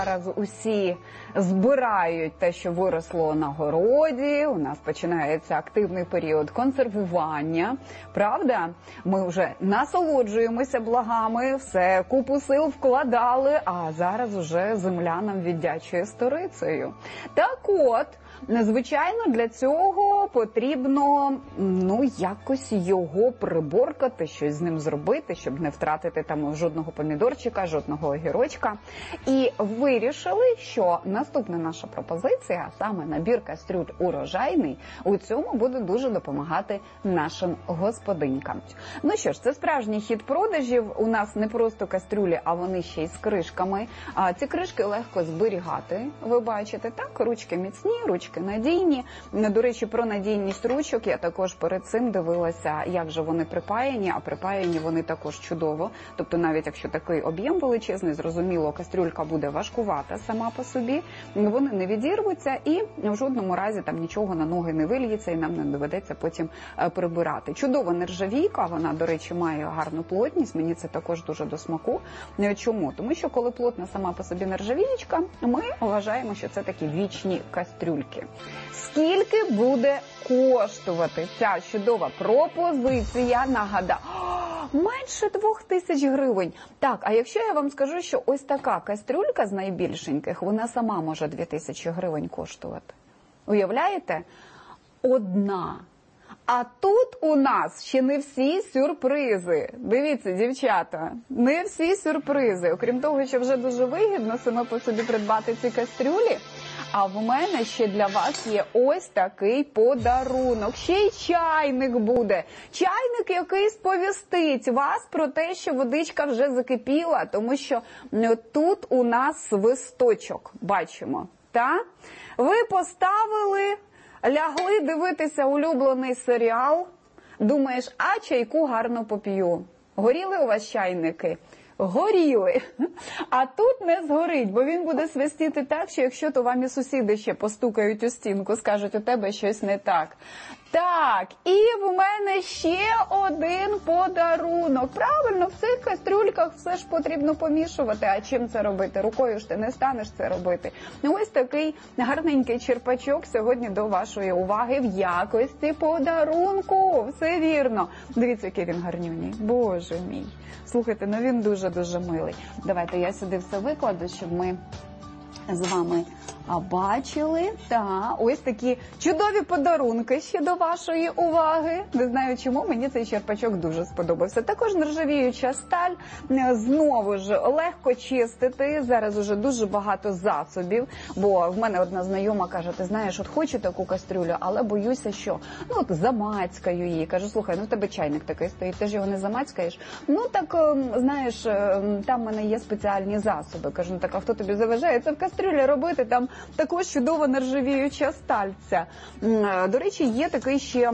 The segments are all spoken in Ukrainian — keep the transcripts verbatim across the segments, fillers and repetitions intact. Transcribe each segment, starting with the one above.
Зараз усі збирають те, що виросло на городі, у нас починається активний період консервування, правда? Ми вже насолоджуємося благами, все, купу сил вкладали, а зараз уже земля нам віддячує сторицею. Так от, звичайно, для цього потрібно, ну, якось його приборкати, щось з ним зробити, щоб не втратити там жодного помідорчика, жодного огірочка. І вирішили, що наступна наша пропозиція, саме набір кастрюль урожайний, у цьому буде дуже допомагати нашим господинькам. Ну що ж, це справжній хід продажів. У нас не просто кастрюлі, а вони ще й з кришками. А ці кришки легко зберігати, ви бачите, так? Ручки міцні, ручки надійні. До речі, про надійність ручок я також перед цим дивилася, як же вони припаяні, а припаяні вони також чудово. Тобто навіть якщо такий об'єм величезний, зрозуміло, кастрюлька буде важкувата сама по собі, вони не відірвуться і в жодному разі там нічого на ноги не вильється і нам не доведеться потім прибирати. Чудова нержавійка, вона, до речі, має гарну плотність, мені це також дуже до смаку. Чому? Тому що коли плотна сама по собі нержавієчка, ми вважаємо, що це такі вічні кастрюльки. Скільки буде коштувати ця чудова пропозиція? Нагадаю, менше двох тисяч гривень. Так, а якщо я вам скажу, що ось така кастрюлька з найбільшеньких, вона сама може дві тисячі гривень коштувати. Уявляєте? Одна. А тут у нас ще не всі сюрпризи. Дивіться, дівчата, не всі сюрпризи. Окрім того, що вже дуже вигідно саме по собі придбати ці кастрюлі, а в мене ще для вас є ось такий подарунок. Ще й чайник буде. Чайник, який сповістить вас про те, що водичка вже закипіла, тому що тут у нас свисточок, бачимо, так? Ви поставили, лягли дивитися улюблений серіал, думаєш, а чайку гарно поп'ю. Горіли у вас чайники? Горіли. А тут не згорить, бо він буде свистіти так, що якщо то вам і сусіди ще постукають у стінку, скажуть, у тебе щось не так. Так, і в мене ще один подарунок. Правильно, в цих кастрюльках все ж потрібно помішувати. А чим це робити? Рукою ж ти не станеш це робити. Ось такий гарненький черпачок сьогодні до вашої уваги в якості подарунку. Все вірно. Дивіться, який він гарнюній. Боже мій. Слухайте, ну він дуже-дуже милий. Давайте я сюди все викладу, щоб ми з вами бачили. Та ось такі чудові подарунки ще до вашої уваги. Не знаю чому, мені цей черпачок дуже сподобався. Також нержавіюча сталь, знову ж легко чистити. Зараз уже дуже багато засобів, бо в мене одна знайома каже, ти знаєш, от хочу таку кастрюлю, але боюся, що ну от замацькаю її. Кажу, слухай, ну в тебе чайник такий стоїть, ти ж його не замацькаєш? Ну так, знаєш, там в мене є спеціальні засоби. Кажу, ну так, а хто тобі заважає це в кастрюлі робити? Там також чудова нержавіюча стальця. До речі, є такий ще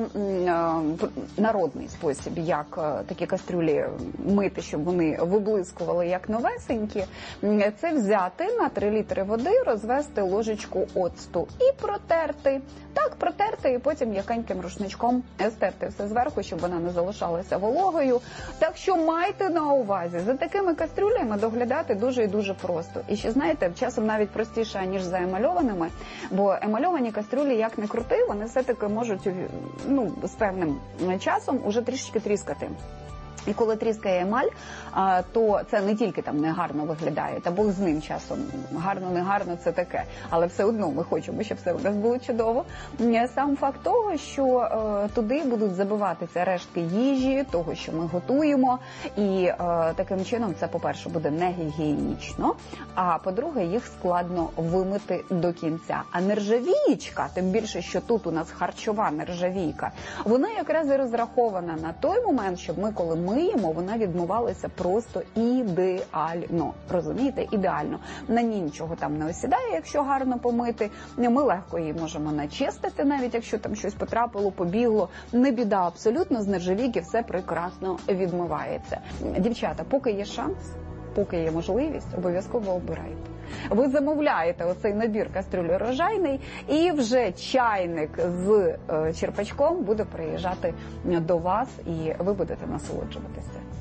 народний спосіб, як такі кастрюлі мити, щоб вони виблискували як новесенькі. Це взяти на три літри води, розвести ложечку оцту і протерти. Так, протерти і потім м'якеньким рушничком стерти все зверху, щоб вона не залишалася вологою. Так що майте на увазі, за такими кастрюлями доглядати дуже і дуже просто. І ще, знаєте, часом навіть простіше, ніж за емальованими, бо емальовані кастрюлі, як не крути, вони все-таки можуть, ну, з певним часом уже трішечки тріскати. І коли тріскає емаль, то це не тільки там негарно виглядає, та Бог з ним часом, гарно-не гарно це таке, але все одно ми хочемо, щоб все у нас було чудово. Сам факт того, що туди будуть забиватися рештки їжі, того, що ми готуємо, і таким чином це, по-перше, буде не гігієнічно, а по-друге, їх складно вимити до кінця. А нержавієчка, тим більше, що тут у нас харчова нержавійка, вона якраз і розрахована на той момент, щоб ми, коли ми миємо, вона відмивалася просто ідеально. Розумієте? Ідеально. На ній нічого там не осідає, якщо гарно помити. Ми легко її можемо начистити, навіть якщо там щось потрапило, побігло. Не біда абсолютно, з нержавійки все прекрасно відмивається. Дівчата, поки є шанс, поки є можливість, обов'язково обирайте. Ви замовляєте оцей набір кастрюль урожайний, і вже чайник з черпачком буде приїжджати до вас, і ви будете насолоджуватися.